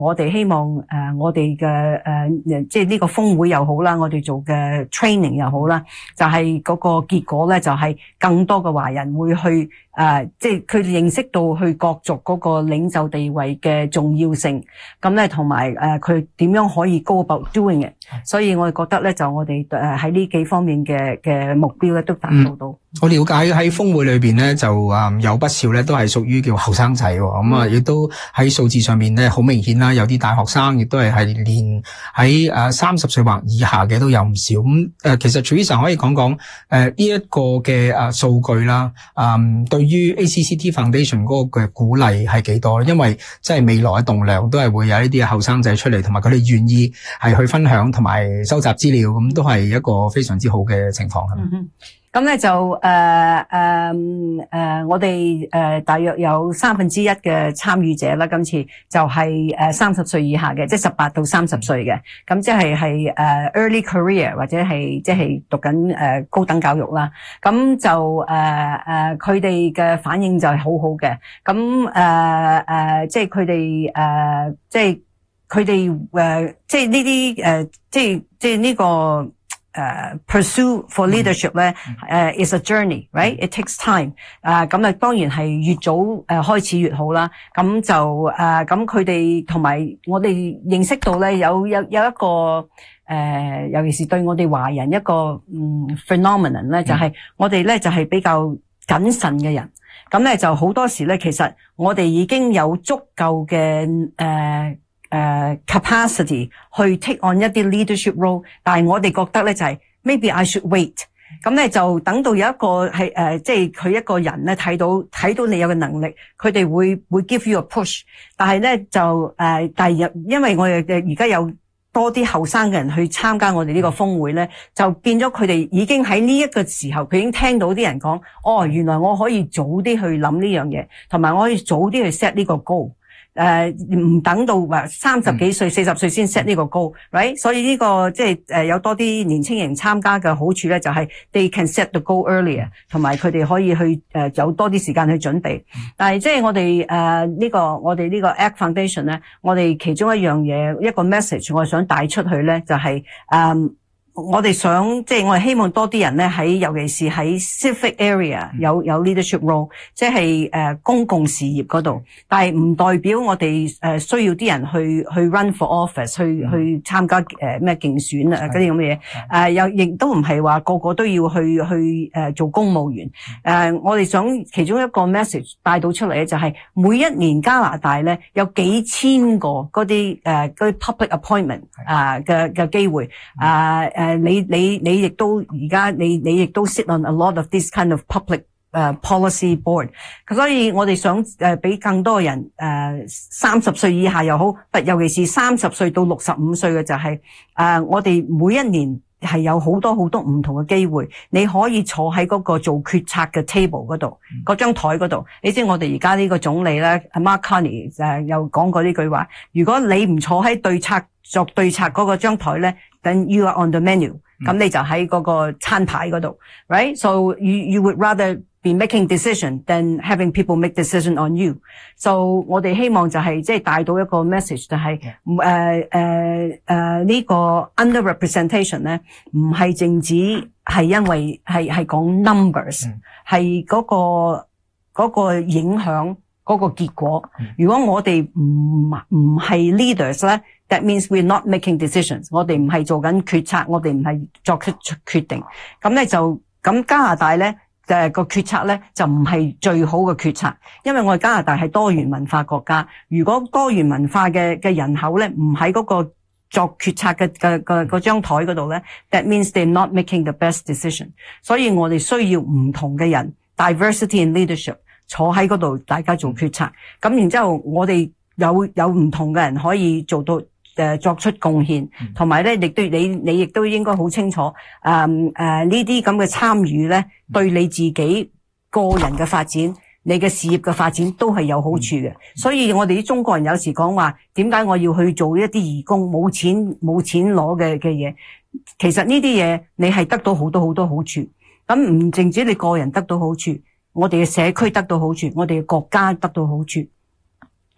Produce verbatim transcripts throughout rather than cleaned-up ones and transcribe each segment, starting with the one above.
我哋希望誒、呃、我哋嘅誒即係呢個峰會又好啦，我哋做嘅 training 又好啦，就係、是、嗰個結果咧，就係、是、更多嘅華人會去誒、呃、即係佢認識到去角逐嗰個領袖地位嘅重要性，咁咧同埋誒佢點樣可以 go about doing it，所以我哋覺得咧就我哋誒喺呢幾方面嘅嘅目標咧都達到到。嗯我了解喺峰會裏邊咧，就誒有不少咧都係屬於叫後生仔，咁啊亦都喺數字上面咧好明顯啦，有啲大學生亦都係係連喺誒三十歲或以下嘅都有唔少。咁誒其實 Teresa 可以講講誒呢一個嘅誒數據啦，誒對於 A C C T Foundation 嗰個嘅鼓勵係幾多？因為即係未來嘅動量都係會有呢啲後生仔出嚟，同埋佢哋願意係去分享同埋收集資料，咁都係一個非常之好嘅情況。 嗯咁咧就誒誒誒，我哋誒、呃、大約有三分之一嘅參與者啦。今次就係誒三十歲以下嘅，即係十八到三十歲嘅。咁即係係誒 early career 或者係即係讀緊誒高等教育啦。咁就誒誒，佢哋嘅反應就係好好嘅。咁誒誒，即係佢哋誒，即係佢哋誒，即係呢啲誒，即係即係呢個。誒、uh, pursue for leadership 咧，誒、uh, is a journey, right? It takes time。誒咁啊，當然係越早誒、uh, 開始越好啦。咁就誒咁佢哋同埋我哋認識到咧，有有有一個誒、呃，尤其是對我哋華人一個嗯 phenomenon 咧，就係、是、我哋咧就係、是、比較謹慎嘅人。咁咧就好多時咧，其實我哋已經有足夠嘅誒。呃誒、uh, capacity 去 take on 一啲 leadership role， 但係我哋覺得咧就係、是、maybe I should wait， 咁咧就等到有一個係誒，即係佢一個人咧睇到睇到你有嘅能力，佢哋會會 give you a push， 但係咧就誒、呃，但係因為我哋嘅而家有多啲後生嘅人去參加我哋呢個峰會咧，就變咗佢哋已經喺呢一個時候，佢已經聽到啲人講，哦，原來我可以早啲去諗呢樣嘢，同埋我可以早啲去 set 呢個 goal。誒，唔、呃、等到話三十幾歲、四十歲先 set 呢個 goal，right？ 所以呢、這個即係誒有多啲年輕人參加嘅好處咧，就係 they can set the goal earlier， 同埋佢哋可以去誒、呃、有多啲時間去準備。但係即係我哋誒呢個我哋呢個 A C T Foundation 咧，我哋其中一樣嘢一個 message 我想帶出去咧，就係、是、誒。呃我哋想即係我哋希望多啲人咧喺尤其是喺 civic area 有有 leadership role， 即係誒、呃、公共事業嗰度，但係唔代表我哋誒、呃、需要啲人去去 run for office 去去參加誒咩、呃、競選啊嗰啲咁嘅嘢，誒又亦都唔係話個個都要去去誒、呃、做公務員。誒、呃、我哋想其中一個 message 帶到出嚟咧，就係每一年加拿大咧有幾千個嗰啲誒嗰啲 public appointment 啊嘅嘅機會啊。呃誒，你你你亦都而家你你亦都 sit on a lot of this kind of public 誒、uh, policy board， 所以我哋想誒俾更多人誒三十歲以下又好，尤其是三十歲到六十五歲嘅就係、是、誒、uh, 我哋每一年係有好多好多唔同嘅機會，你可以坐喺嗰個做決策嘅 table 嗰度，嗰張台嗰度。你知我哋而家呢個總理咧 Mark Carney 誒又講過呢句話，如果你唔坐喺對策作對策嗰個張台咧，then you are on the menu， 咁、嗯、你就喺嗰個餐牌嗰度 ，right？ So you you would rather be making decision than having people make decision on you。So 我哋希望就係即係帶到一個 message， 就係誒誒誒呢個 underrepresentation 咧，唔係淨止係因為係係講 numbers， 係嗰、嗰個嗰、嗰個影響嗰、嗰個結果。如果我哋唔唔係 leaders 咧。That means we're not making decisions。我哋唔係做緊決策，我哋唔係作出決定。咁咧就咁加拿大咧誒個決策咧就唔係最好嘅決策，因為我哋加拿大係多元文化國家。如果多元文化嘅嘅人口咧唔喺嗰個作決策嘅嘅嘅嗰張台嗰度咧 ，that means they're not making the best decision。所以我哋需要唔同嘅人 ，diversity in leadership， 坐喺嗰度大家做決策。咁然之後我哋有有唔同嘅人可以做到。誒，作出貢獻，同埋咧，亦都你你亦都應該好清楚，誒、嗯、誒、呃、呢啲咁嘅參與咧，對你自己個人嘅發展、你嘅事業嘅發展都係有好處嘅。所以我哋啲中國人有時講話，點解我要去做一啲義工，冇錢冇錢攞嘅嘅嘢？其實呢啲嘢你係得到好多好多好處。咁唔淨止你個人得到好處，我哋嘅社區得到好處，我哋嘅國家得到好處。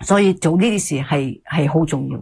所以做呢啲事係係好重要。